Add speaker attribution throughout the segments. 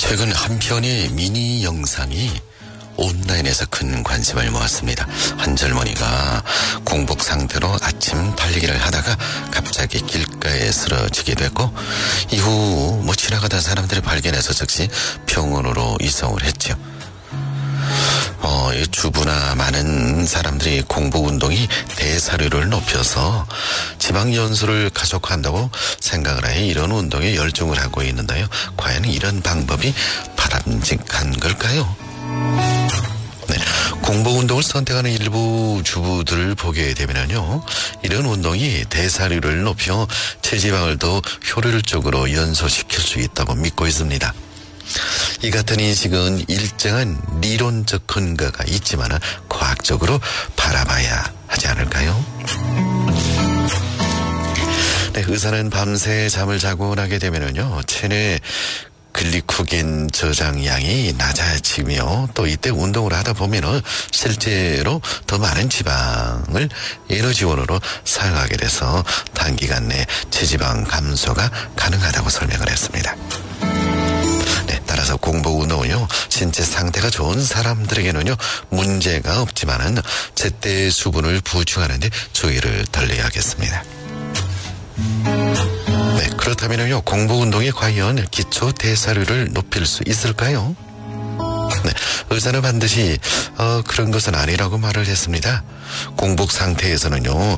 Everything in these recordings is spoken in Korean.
Speaker 1: 최근 한 편의 미니 영상이 온라인에서 큰 관심을 모았습니다. 한 젊은이가 공복 상태로 아침 달리기를 하다가 갑자기 길가에 쓰러지게 됐고, 이후 지나가던 사람들이 발견해서 즉시 병원으로 이송을 했죠. 주부나 많은 사람들이 공복 운동이 대사료를 높여서 지방 연소를 가속화한다고 생각을 해 이런 운동에 열중을 하고 있는데요. 과연 이런 방법이 바람직한 걸까요? 네, 공복 운동을 선택하는 일부 주부들을 보게 되면요, 이런 운동이 대사료를 높여 체지방을 더 효율적으로 연소시킬 수 있다고 믿고 있습니다. 이 같은 인식은 일정한理論적 근거가 있지만 과학적으로 바라봐야 하지 않을까요? 네, 의사는 밤새 잠을 자고 나게 되면요, 체내 글리코겐 저장량이 낮아지며 또 이때 운동을 하다 보면은 실제로 더 많은 지방을 에너지원으로 사용하게 돼서 단기간 내 체지방 감소가 가능하다고 설명을 했습니다. 네, 따라서 공복 운동은요, 신체 상태가 좋은 사람들에게는요 문제가 없지만은 제때 수분을 보충하는 데 주의를 달려야겠습니다. 네, 그렇다면요, 공복 운동이 과연 기초 대사료를 높일 수 있을까요? 네, 의사는 반드시 그런 것은 아니라고 말을 했습니다. 공복 상태에서는요,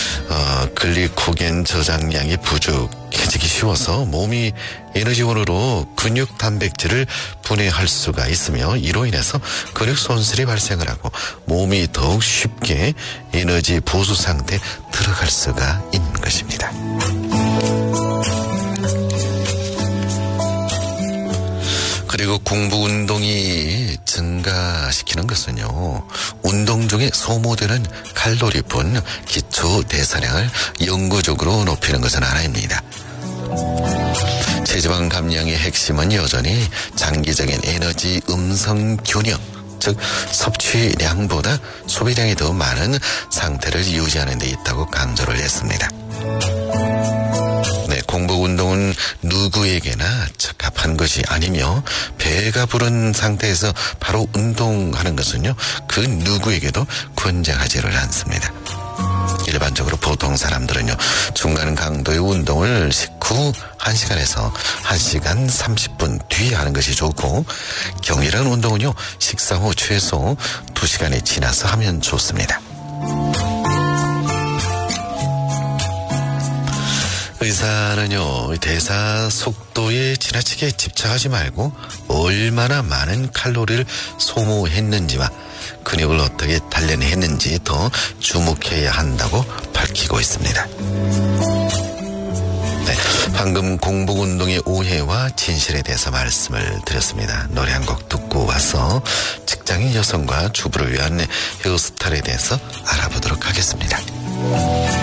Speaker 1: 글리코겐 저장량이 부족해지기 쉬워서 몸이 에너지원으로 근육 단백질을 분해할 수가 있으며, 이로 인해서 근육 손실이 발생을 하고 몸이 더욱 쉽게 에너지 보수 상태에 들어갈 수가 있는 것입니다. 그리고 공복 운동이 증가시키는 것은요, 운동 중에 소모되는 칼로리뿐 기초 대사량을 영구적으로 높이는 것은 아닙니다. 체지방 감량의 핵심은 여전히 장기적인 에너지 음성 균형, 즉 섭취량보다 소비량이 더 많은 상태를 유지하는 데 있다고 강조를 했습니다. 네, 공복 운동은 누구에게나 적합한 것이 아니며, 배가 부른 상태에서 바로 운동하는 것은요, 그 누구에게도 권장하지를 않습니다. 일반적으로 보통 사람들은요, 중간 강도의 운동을 식후 1시간에서 1시간 30분 뒤에 하는 것이 좋고, 격렬한 운동은요, 식사 후 최소 2시간이 지나서 하면 좋습니다. 의사는요, 대사 속도에 지나치게 집착하지 말고 얼마나 많은 칼로리를 소모했는지와 근육을 어떻게 단련했는지 더 주목해야 한다고 밝히고 있습니다. 네, 방금 공복 운동의 오해와 진실에 대해서 말씀을 드렸습니다. 노래 한 곡 듣고 와서 직장인 여성과 주부를 위한 헤어스타일에 대해서 알아보도록 하겠습니다.